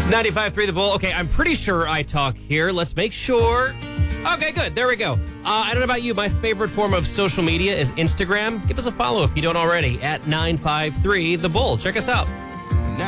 It's 95.3 The Bull. Okay, I'm pretty sure I talk here. Let's make sure. Okay, good. There we go. I don't know about you. My favorite form of social media is Instagram. Give us a follow if you don't already at 953 The Bull. Check us out.